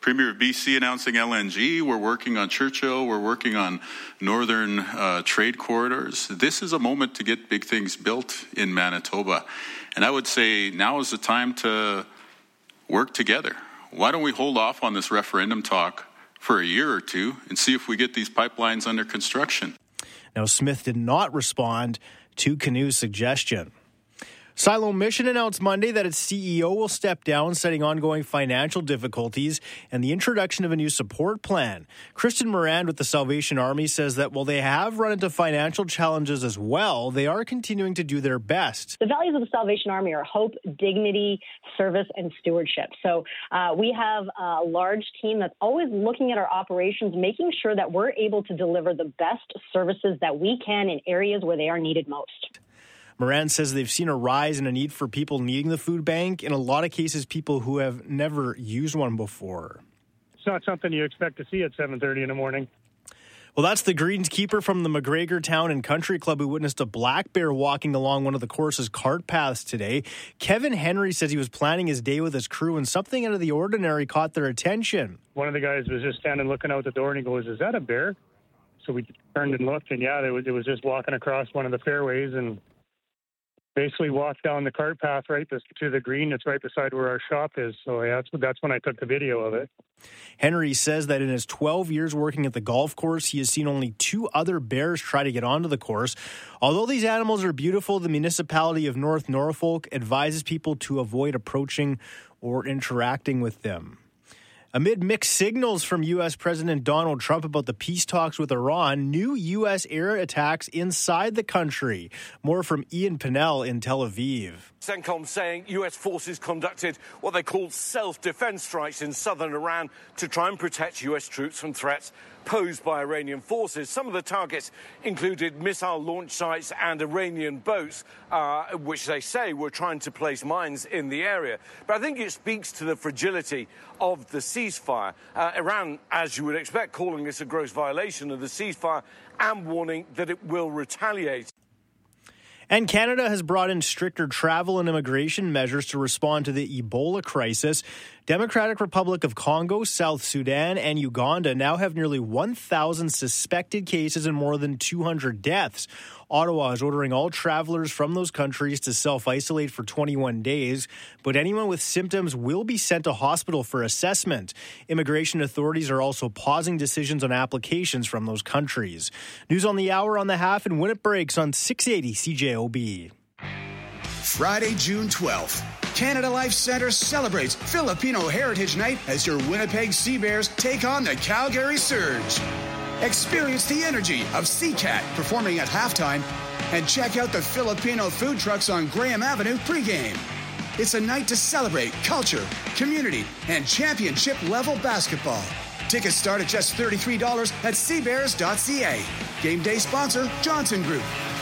Premier of BC announcing LNG. We're working on Churchill. We're working on northern trade corridors. This is a moment to get big things built in Manitoba. And I would say now is the time to work together. Why don't we hold off on this referendum talk for a year or two and see if we get these pipelines under construction? Now, Smith did not respond to Canu's suggestion. Siloam Mission announced Monday that its CEO will step down, citing ongoing financial difficulties and the introduction of a new support plan. Kristen Moran with the Salvation Army says that while they have run into financial challenges as well, they are continuing to do their best. The values of the Salvation Army are hope, dignity, service, and stewardship. So we have a large team that's always looking at our operations, making sure that we're able to deliver the best services that we can in areas where they are needed most. Moran says they've seen a rise in a need for people needing the food bank, in a lot of cases people who have never used one before. It's not something you expect to see at 7:30 in the morning. Well, that's the greenskeeper from the McGregor Town and Country Club who witnessed a black bear walking along one of the course's cart paths today. Kevin Henry says he was planning his day with his crew and something out of the ordinary caught their attention. One of the guys was just standing looking out the door and he goes, "Is that a bear?" So we turned and looked, and yeah, it was just walking across one of the fairways and basically walked down the cart path right to the green that's right beside where our shop is. So yeah, that's when I took the video of it. Henry says that in his 12 years working at the golf course, he has seen only 2 other bears try to get onto the course. Although these animals are beautiful, the municipality of North Norfolk advises people to avoid approaching or interacting with them. Amid mixed signals from U.S. President Donald Trump about the peace talks with Iran, new U.S. air attacks inside the country. More from Ian Pinnell in Tel Aviv. CENTCOM saying U.S. forces conducted what they call self-defense strikes in southern Iran to try and protect U.S. troops from threats posed by Iranian forces. Some of the targets included missile launch sites and Iranian boats, which they say were trying to place mines in the area. But I think it speaks to the fragility of the ceasefire. Iran, as you would expect, calling this a gross violation of the ceasefire and warning that it will retaliate. And Canada has brought in stricter travel and immigration measures to respond to the Ebola crisis. Democratic Republic of Congo, South Sudan, and Uganda now have nearly 1,000 suspected cases and more than 200 deaths. Ottawa is ordering all travelers from those countries to self-isolate for 21 days, but anyone with symptoms will be sent to hospital for assessment. Immigration authorities are also pausing decisions on applications from those countries. News on the hour on the half and when it breaks on 680 CJOB. Friday, June 12th. Canada Life Centre celebrates Filipino Heritage Night as your Winnipeg Sea Bears take on the Calgary Surge. Experience the energy of SeaCat performing at halftime and check out the Filipino food trucks on Graham Avenue pregame. It's a night to celebrate culture, community, and championship-level basketball. Tickets start at just $33 at seabears.ca. Game day sponsor, Johnson Group.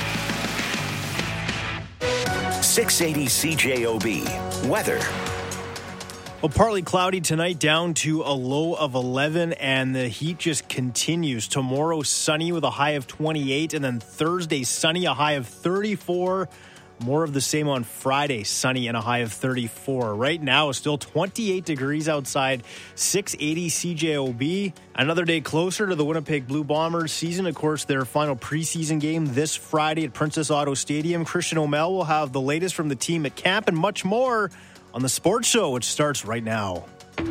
680 CJOB. Weather. Well, partly cloudy tonight, down to a low of 11, and the heat just continues. Tomorrow, sunny with a high of 28, and then Thursday, sunny, a high of 34. More of the same on Friday, sunny and a high of 34. Right now, it's still 28 degrees outside, 680 CJOB. Another day closer to the Winnipeg Blue Bombers season. Of course, their final preseason game this Friday at Princess Auto Stadium. Christian O'Mell will have the latest from the team at camp and much more on the Sports Show, which starts right now.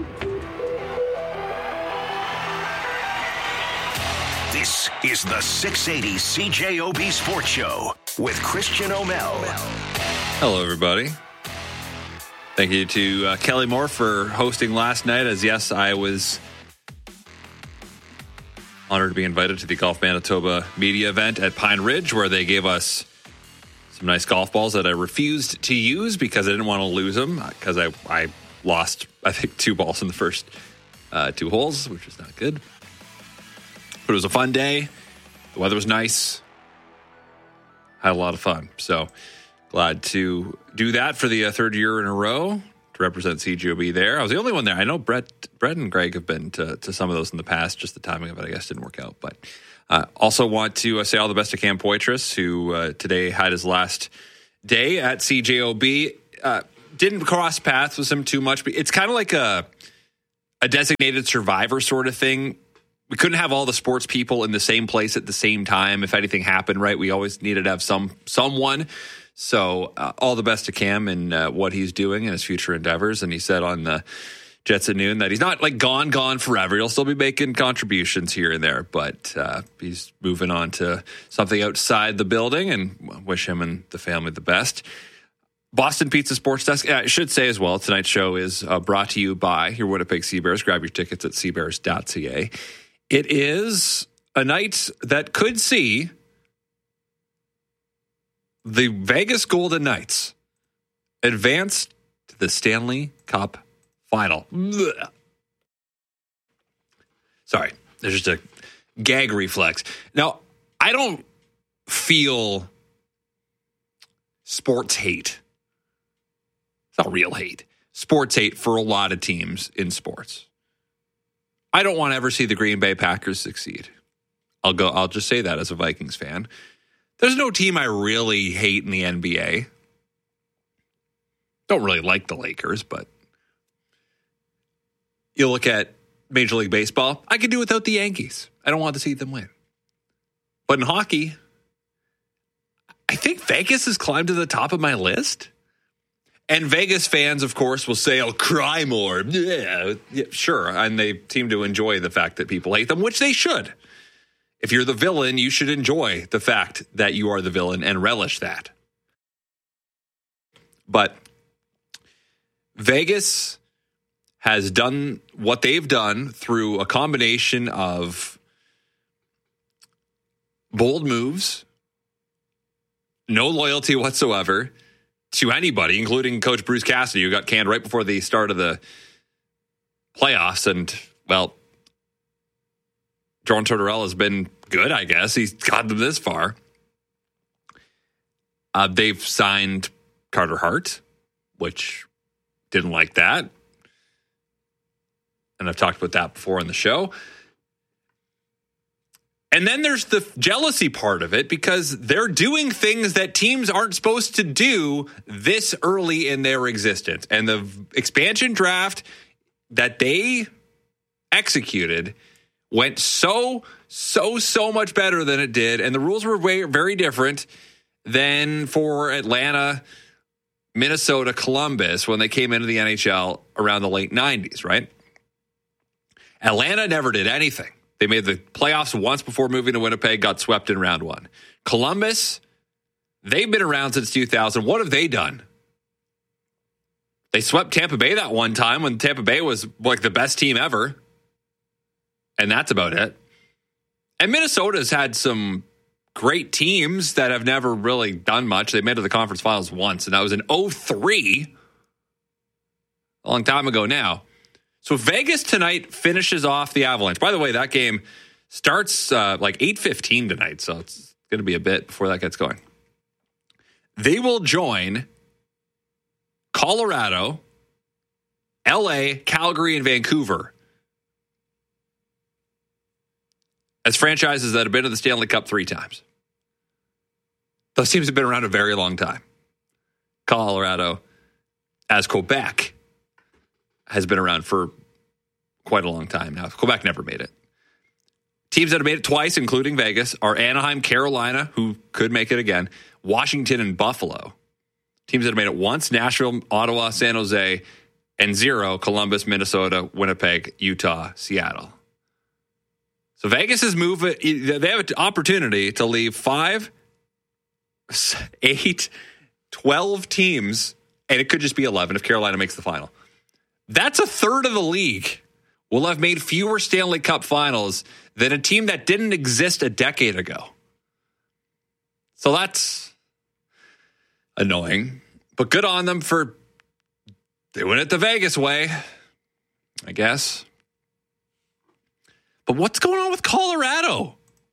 This is the 680 CJOB Sports Show with Christian O'Mell. Hello, everybody. Thank you to Kelly Moore for hosting last night. As yes, I was honored to be invited to the Golf Manitoba media event at Pine Ridge, where they gave us some nice golf balls that I refused to use because I didn't want to lose them, because I lost, I think, 2 balls in the first 2 holes, which is not good. But it was a fun day. The weather was nice. Had a lot of fun. So glad to do that for the 3rd year in a row to represent CJOB there. I was the only one there. I know Brett and Greg have been to some of those in the past. Just the timing of it, I guess, didn't work out. But also want to say all the best to Cam Poitras, who today had his last day at CJOB. Didn't cross paths with him too much, but it's kind of like a designated survivor sort of thing. We couldn't have all the sports people in the same place at the same time. If anything happened, right, we always needed to have someone. So all the best to Cam and what he's doing in his future endeavors. And he said on the Jets at Noon that he's not like gone forever. He'll still be making contributions here and there, but he's moving on to something outside the building, and wish him and the family the best. Boston Pizza Sports Desk. I should say as well, tonight's show is brought to you by your Winnipeg Sea Bears. Grab your tickets at seabears.ca. It is a night that could see the Vegas Golden Knights advance to the Stanley Cup Final. Blech. Sorry, there's just a gag reflex. Now, I don't feel sports hate. It's not real hate. Sports hate for a lot of teams in sports. I don't want to ever see the Green Bay Packers succeed. I'll just say that as a Vikings fan. There's no team I really hate in the NBA. Don't really like the Lakers, but you look at Major League Baseball, I could do without the Yankees. I don't want to see them win. But in hockey, I think Vegas has climbed to the top of my list. And Vegas fans, of course, will say, "I'll cry more." Yeah, sure. And they seem to enjoy the fact that people hate them, which they should. If you're the villain, you should enjoy the fact that you are the villain and relish that. But Vegas has done what they've done through a combination of bold moves, no loyalty whatsoever to anybody, including Coach Bruce Cassidy, who got canned right before the start of the playoffs. And, well, John Tortorella has been good, I guess. He's got them this far. They've signed Carter Hart, which didn't like that. And I've talked about that before on the show. And then there's the jealousy part of it, because they're doing things that teams aren't supposed to do this early in their existence. And the expansion draft that they executed went so much better than it did. And the rules were very different than for Atlanta, Minnesota, Columbus when they came into the NHL around the late 90s, right? Atlanta never did anything. They made the playoffs once before moving to Winnipeg, got swept in round one. Columbus, they've been around since 2000. What have they done? They swept Tampa Bay that one time when Tampa Bay was like the best team ever. And that's about it. And Minnesota's had some great teams that have never really done much. They made it to the conference finals once, and that was in 2003. A long time ago now. So Vegas tonight finishes off the Avalanche. By the way, that game starts like 8:15 tonight, so it's going to be a bit before that gets going. They will join Colorado, LA, Calgary, and Vancouver as franchises that have been to the Stanley Cup 3 times. Those teams have been around a very long time. Colorado, as Quebec, has been around for quite a long time now. Quebec never made it. Teams that have made it twice, including Vegas, are Anaheim, Carolina, who could make it again, Washington, and Buffalo. Teams that have made it once, Nashville, Ottawa, San Jose, and 0, Columbus, Minnesota, Winnipeg, Utah, Seattle. So Vegas is moving. They have an opportunity to leave 5, 8, 12 teams, and it could just be 11 if Carolina makes the final. That's a third of the league will have made fewer Stanley Cup finals than a team that didn't exist a decade ago. So that's annoying, but good on them for doing it the Vegas way, I guess. But what's going on with Colorado?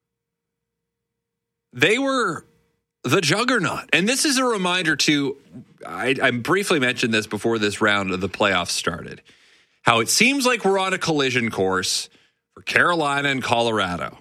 They were the juggernaut. And this is a reminder to, I briefly mentioned this before this round of the playoffs started, how it seems like we're on a collision course for Carolina and Colorado.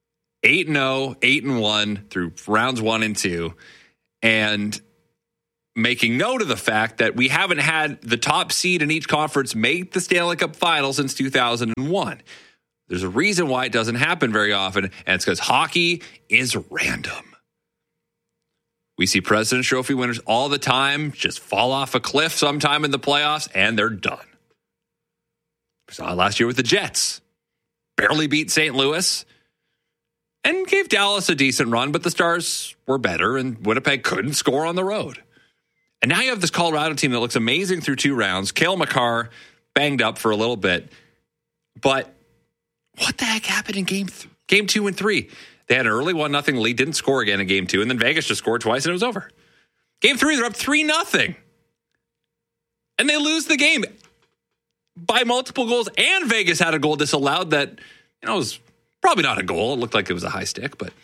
8-0, 8-1 through rounds 1 and 2. And making note of the fact that we haven't had the top seed in each conference make the Stanley Cup final since 2001. There's a reason why it doesn't happen very often, and it's because hockey is random. We see President's Trophy winners all the time just fall off a cliff sometime in the playoffs, and they're done. We saw it last year with the Jets. Barely beat St. Louis and gave Dallas a decent run, but the Stars were better, and Winnipeg couldn't score on the road. And now you have this Colorado team that looks amazing through 2 rounds. Cale Makar banged up for a little bit, but what the heck happened in game 2 and 3? They had an early 1-0 lead, didn't score again in game 2, and then Vegas just scored twice and it was over. Game 3, they're up 3-0. And they lose the game by multiple goals, and Vegas had a goal disallowed that, was probably not a goal. It looked like it was a high stick, but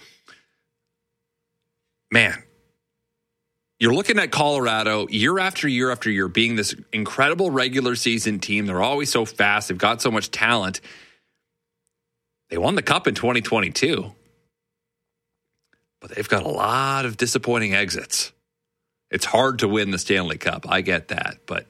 man, you're looking at Colorado year after year after year being this incredible regular season team. They're always so fast. They've got so much talent. They won the Cup in 2022, but they've got a lot of disappointing exits. It's hard to win the Stanley Cup. I get that, but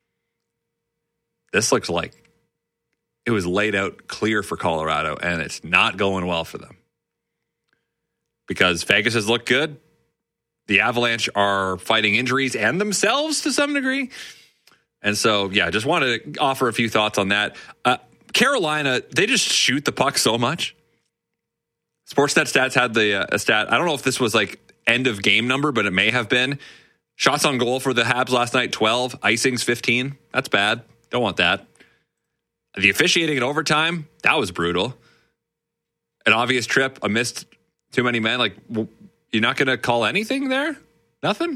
this looks like it was laid out clear for Colorado, and it's not going well for them because Vegas has looked good. The Avalanche are fighting injuries and themselves to some degree. And so, yeah, just wanted to offer a few thoughts on that. Carolina, they just shoot the puck so much. Sportsnet Stats had a stat. I don't know if this was like end of game number, but it may have been. Shots on goal for the Habs last night, 12. Icings, 15. That's bad. Don't want that. The officiating in overtime, that was brutal. An obvious trip, a missed too many men. Like, you're not going to call anything there? Nothing?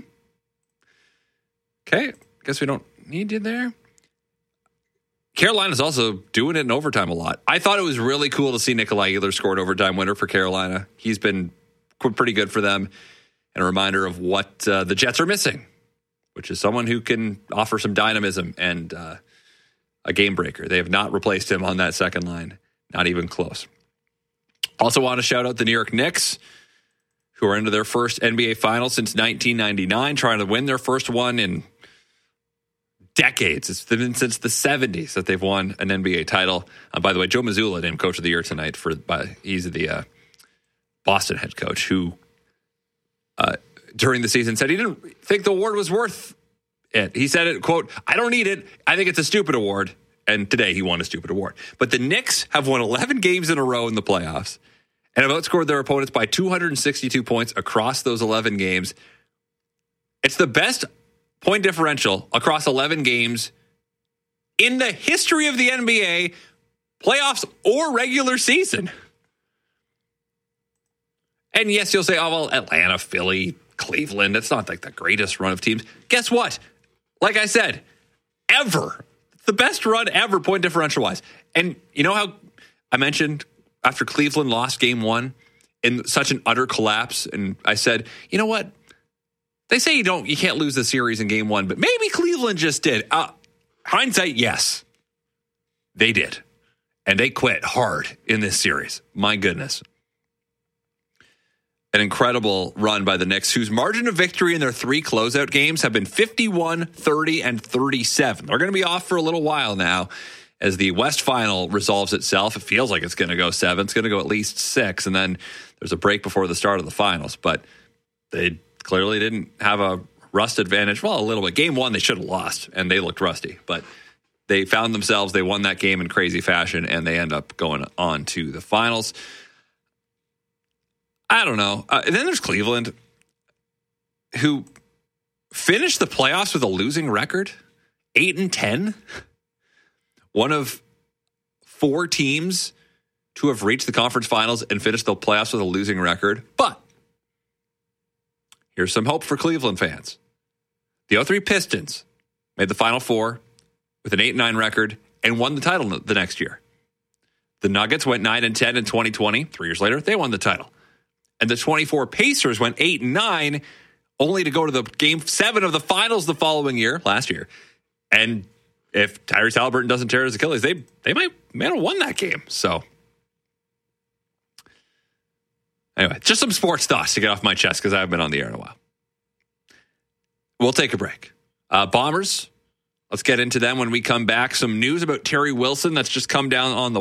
Okay. Guess we don't need you there. Carolina's also doing it in overtime a lot. I thought it was really cool to see Nikolai Ehlers score an overtime winner for Carolina. He's been pretty good for them. And a reminder of what the Jets are missing, which is someone who can offer some dynamism and a game breaker. They have not replaced him on that second line. Not even close. Also want to shout out the New York Knicks, who are into their first NBA final since 1999, trying to win their first one in decades. It's been since the 70s that they've won an NBA title. By the way, Joe Mazzulla named Coach of the Year tonight. He's the Boston head coach who, during the season, said he didn't think the award was worth it. He said it, quote, "I don't need it. I think it's a stupid award." And today he won a stupid award. But the Knicks have won 11 games in a row in the playoffs and have outscored their opponents by 262 points across those 11 games. It's the best point differential across 11 games in the history of the NBA, playoffs or regular season. And yes, you'll say, oh, well, Atlanta, Philly, Cleveland, it's not like the greatest run of teams. Guess what? Like I said, ever. It's the best run ever, point differential-wise. And you know how I mentioned after Cleveland lost game 1 in such an utter collapse, and I said, you know what? They say you can't lose the series in game 1, but maybe Cleveland just did. Hindsight, yes. They did. And they quit hard in this series. My goodness. An incredible run by the Knicks, whose margin of victory in their 3 closeout games have been 51, 30, and 37. They're going to be off for a little while now as the West Final resolves itself. It feels like it's going to go 7. It's going to go at least 6, and then there's a break before the start of the finals. But they clearly didn't have a rust advantage. Well, a little bit. Game 1, they should have lost, and they looked rusty. But they found themselves, they won that game in crazy fashion, and they end up going on to the finals. I don't know. And then there's Cleveland, who finished the playoffs with a losing record, 8-10. One of 4 teams to have reached the conference finals and finished the playoffs with a losing record. But here's some hope for Cleveland fans. The 03 Pistons made the Final Four with an 8-9 record and won the title the next year. The Nuggets went 9-10 in 2020. 3 years later, they won the title. And the 24 Pacers went 8-9, only to go to the Game 7 of the finals the following year, last year. And if Tyrese Haliburton doesn't tear his Achilles, they might have won that game. So, anyway, just some sports thoughts to get off my chest because I haven't been on the air in a while. We'll take a break. Bombers, let's get into them when we come back. Some news about Terry Wilson that's just come down on the